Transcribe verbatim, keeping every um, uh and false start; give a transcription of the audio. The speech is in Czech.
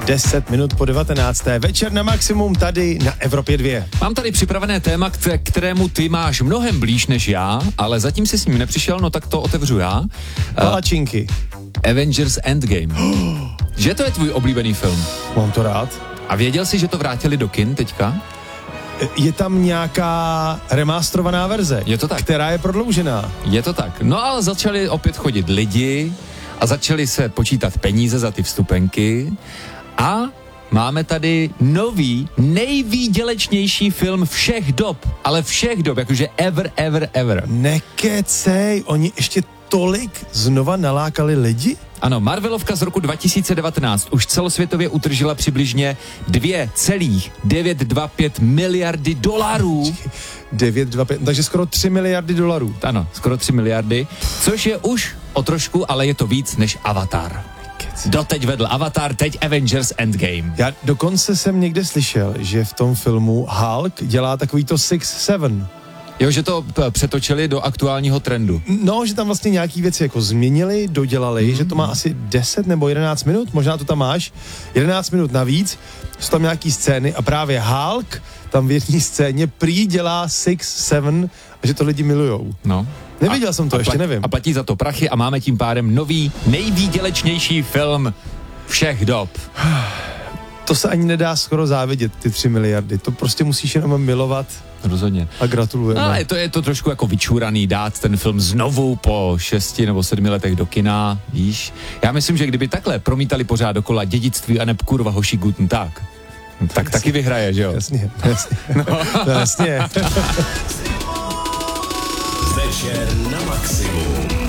deset minut po devatenácté. Večer na maximum tady na Evropě dva. Mám tady připravené téma, k kterému ty máš mnohem blíž než já, ale zatím si s ním nepřišel, no tak to otevřu já. Palačinky. Uh, Avengers Endgame. Že to je tvůj oblíbený film? Mám to rád. A věděl jsi, že to vrátili do kin teďka? Je tam nějaká remasterovaná verze, je to tak, která je prodloužená. Je to tak. No ale začali opět chodit lidi a začali se počítat peníze za ty vstupenky a máme tady nový, nejvýdělečnější film všech dob, ale všech dob, jakože ever, ever, ever. Nekecej, oni ještě tolik znova nalákali lidi? Ano, Marvelovka z roku dva tisíce devatenáct už celosvětově utržila přibližně dvě celá devět set dvacet pět miliardy dolarů. devět set dvacet pět, takže skoro tři miliardy dolarů. Ano, skoro tři miliardy, což je už o trošku, ale je to víc než Avatar. Doteď vedl Avatar, teď Avengers Endgame. Já dokonce jsem někde slyšel, že v tom filmu Hulk dělá takový to six seven. Jo, že to p- přetočili do aktuálního trendu. No, že tam vlastně nějaký věci jako změnili, dodělali, mm. že to má asi deset nebo jedenáct minut, možná to tam máš, jedenáct minut navíc, jsou tam nějaký scény a právě Hulk tam v jedné scéně prý dělá six seven a že to lidi milujou. No. Neviděl a, jsem to, a ještě plat, nevím. A platí za to prachy a máme tím pádem nový, nejvýdělečnější film všech dob. To se ani nedá skoro závidět, ty tři miliardy. To prostě musíš jenom milovat. Rozhodně. A gratulujeme. No, ale to je to trošku jako vyčuraný dát ten film znovu po šesti nebo sedmi letech do kina, víš. Já myslím, že kdyby takhle promítali pořád dokola Dědictví a neb kurva Hoši Guten Tag, tak taky vyhraje, že jo? Jasně, jasně. No. Jasně. Večer na maximum.